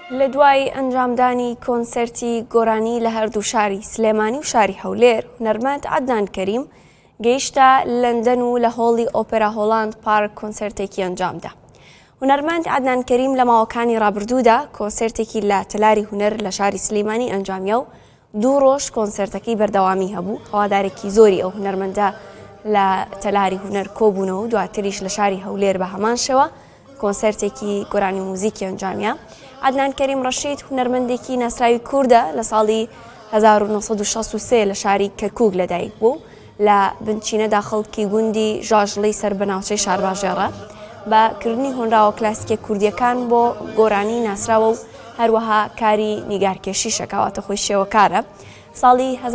لە دوای ئەنجامدانی کۆنسەرتی گۆرانی لە هەردوو شاری سلێمانی و شاری هەولێر، هونەرمەند عەدنان کەریم گەیشتە لەندەن و لە هۆڵی ئۆپێرا هۆڵاند پارک کۆنسەرتێکی ئەنجامدا. هونەرمەند عەدنان کەریم لە ماوەکانی ڕابردوودا کۆنسەرتێکی لە تەلاری هونەر لە شاری سلێمانی ئەنجامیا و 2 ڕۆژ کۆنسەرتەکەی بەردەوامی هەبوو. هەوادارێکی زۆری ئەو هونەرمەندە لە تەلاری هونەر کۆبوونەوە و دواتریش لە شاری هەولێر بە هەمان شێوە کۆنسەرتێکی گۆرانی موزیکی ئەنجامیا. عەدنان کەریم ڕەشید هونەرمەندێکی ناسراوی کووردە لە ساڵی 1963 لە شاری کەرکووک لەدایک بوو لە بنچینەدا خەڵکی گوندی ژاژڵەی سەر بەناوچەی شارباژێڕە بەکردنی هۆنراوە کلاسیکە کوردیەکان بۆ گۆرانی ناسراوە و هەروەها کاری نیگارکێشی شەکاواتە خۆی شێوەکارە. ساڵی